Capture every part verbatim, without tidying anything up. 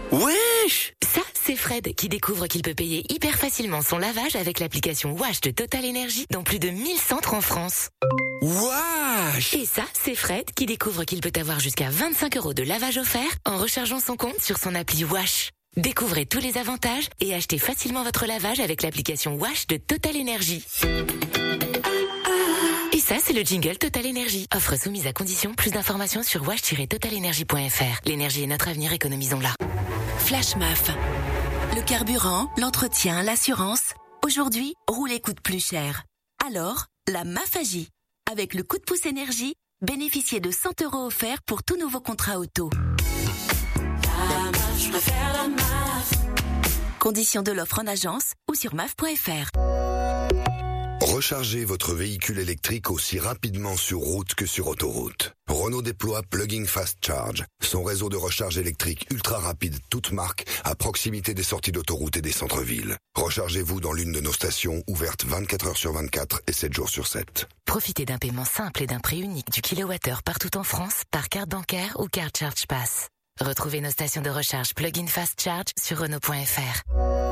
Wesh! Ça, c'est Fred qui découvre qu'il peut payer hyper facilement son lavage avec l'application Wash de Total Energy dans plus de mille centres en France. Wesh! Et ça, c'est Fred qui découvre qu'il peut avoir jusqu'à vingt-cinq euros de lavage offert en rechargeant son compte sur son appli Wash. Découvrez tous les avantages et achetez facilement votre lavage avec l'application Wash de Total Energy. Et ça, c'est le jingle Total Energy. Offre soumise à condition. Plus d'informations sur wash tiret total energy point f r. L'énergie est notre avenir, économisons-la. Flash M A F. Le carburant, l'entretien, l'assurance. Aujourd'hui, rouler coûte plus cher. Alors, la M A F agit. Avec le coup de pouce énergie, bénéficiez de cent euros offerts pour tout nouveau contrat auto. La M A F, je préfère la M A F. Conditions de l'offre en agence ou sur M A F point f r. Rechargez votre véhicule électrique aussi rapidement sur route que sur autoroute. Renault déploie Plug-in Fast Charge, son réseau de recharge électrique ultra rapide toute marque à proximité des sorties d'autoroute et des centres-villes. Rechargez-vous dans l'une de nos stations ouvertes vingt-quatre heures sur vingt-quatre et sept jours sur sept. Profitez d'un paiement simple et d'un prix unique du kilowattheure partout en France par carte bancaire ou carte Charge Pass. Retrouvez nos stations de recharge Plug-in Fast Charge sur Renault point f r.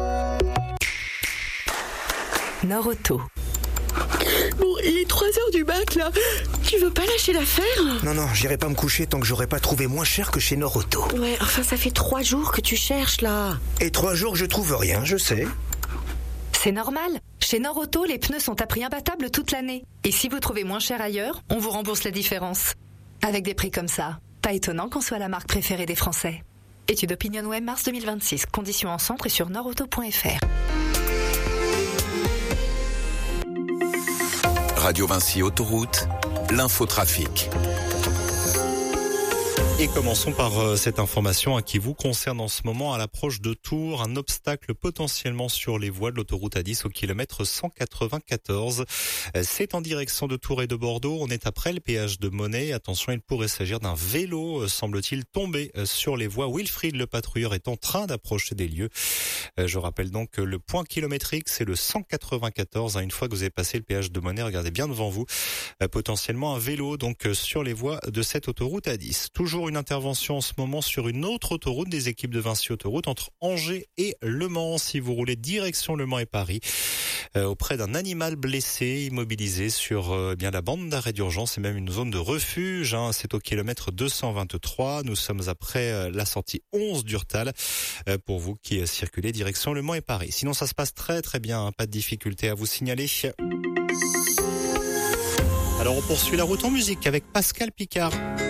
Nord Auto. Bon, il est trois heures du mat, là. Tu veux pas lâcher l'affaire? Non, non, j'irai pas me coucher tant que j'aurai pas trouvé moins cher que chez Nord Auto. Ouais, enfin, ça fait trois jours que tu cherches, là. Et trois jours que je trouve rien, je sais. C'est normal. Chez Nord Auto, les pneus sont à prix imbattable toute l'année. Et si vous trouvez moins cher ailleurs, on vous rembourse la différence. Avec des prix comme ça, pas étonnant qu'on soit la marque préférée des Français. Étude OpinionWay mars deux mille vingt-six. Conditions en centre et sur nord auto point f r. Radio Vinci Autoroute, l'infotrafic. Et commençons par euh, cette information hein, qui vous concerne en ce moment à l'approche de Tours. Un obstacle potentiellement sur les voies de l'autoroute A dix au kilomètre cent quatre-vingt-quatorze. Euh, c'est en direction de Tours et de Bordeaux. On est après le péage de Monnet. Attention, il pourrait s'agir d'un vélo, euh, semble-t-il, tombé euh, sur les voies. Wilfried, le patrouilleur, est en train d'approcher des lieux. Euh, je rappelle donc que le point kilométrique, c'est le cent quatre-vingt-quatorze. Hein, une fois que vous avez passé le péage de Monnet, regardez bien devant vous. Euh, potentiellement un vélo donc euh, sur les voies de cette autoroute A dix. Toujours une intervention en ce moment sur une autre autoroute des équipes de Vinci Autoroute entre Angers et Le Mans. Si vous roulez direction Le Mans et Paris, euh, auprès d'un animal blessé, immobilisé sur euh, bien la bande d'arrêt d'urgence et même une zone de refuge. Hein, c'est au kilomètre deux cent vingt-trois. Nous sommes après euh, la sortie onze d'Urtal euh, pour vous qui euh, circulez direction Le Mans et Paris. Sinon, ça se passe très très bien. Hein, pas de difficulté à vous signaler. Alors, on poursuit la route en musique avec Pascal Picard.